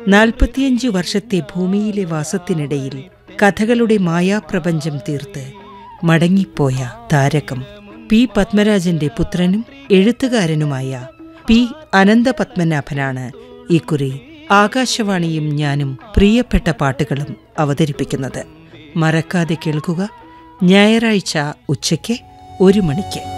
45 വർഷത്തെ ഭൂമിയിലെ വാസത്തിനിടയിൽ കഥകളുടെ മായാപ്രപഞ്ചം തീർത്ത് മടങ്ങിപ്പോയ താരകം പി പത്മരാജന്റെ പുത്രനും എഴുത്തുകാരനുമായ പി അനന്തപത്മനാഭനാണ് ഇക്കുറി ആകാശവാണിയും ഞാനും പ്രിയപ്പെട്ട പാട്ടുകളും അവതരിപ്പിക്കുന്നത്. മറക്കാതെ കേൾക്കുക, ഞായറാഴ്ച ഉച്ചയ്ക്ക് 1 മണിക്ക്.